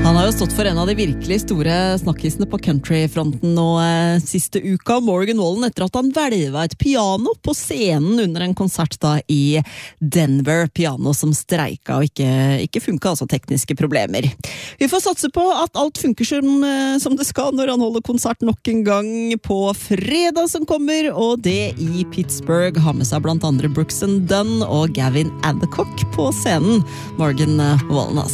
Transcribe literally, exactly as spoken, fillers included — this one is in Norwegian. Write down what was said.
Han har jo stått for en av de virkelig store snakkisene på countryfronten nå eh, siste uka, Morgan Wallen, etter at han hvelva et piano på scenen under en konsert da i Denver. Piano som streika og ikke, ikke funka, altså tekniske problemer. Vi får satse på at alt funker som, eh, som det skal når han holder konsert nok en gang på fredag som kommer, og det i Pittsburgh. Har med seg blant andre Brooks and Dunn og Gavin Adcock på scenen. Morgan Wallen, altså.